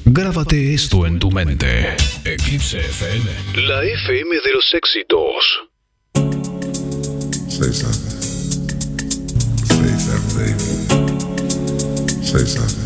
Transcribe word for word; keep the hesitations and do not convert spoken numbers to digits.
Grábate esto en tu mente. Eclipse F M, la F M de los éxitos. Say something. Say something, baby. Say something.